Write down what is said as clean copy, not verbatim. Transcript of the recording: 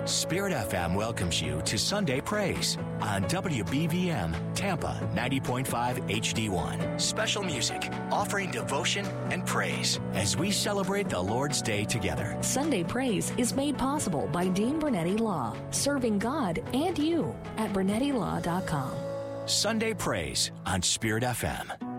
Spirit FM welcomes you to Sunday Praise on WBVM Tampa 90.5 HD1. Special music offering devotion and praise as we celebrate the Lord's Day together. Sunday Praise is made possible by Dean Bernetti Law, serving God and you at BernettiLaw.com. Sunday Praise on Spirit FM.